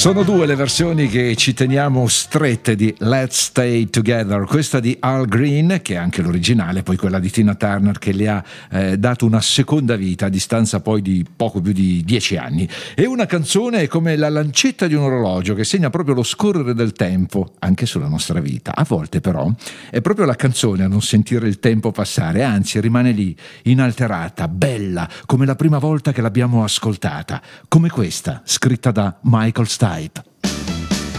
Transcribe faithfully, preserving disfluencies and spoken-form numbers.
Sono due le versioni che ci teniamo strette di Let's Stay Together, questa di Al Green, che è anche l'originale, poi quella di Tina Turner che le ha eh, dato una seconda vita a distanza poi di poco più di dieci anni. E una canzone è come la lancetta di un orologio che segna proprio lo scorrere del tempo anche sulla nostra vita. A volte però è proprio la canzone a non sentire il tempo passare, anzi rimane lì inalterata, bella, come la prima volta che l'abbiamo ascoltata, come questa scritta da Michael Stipe.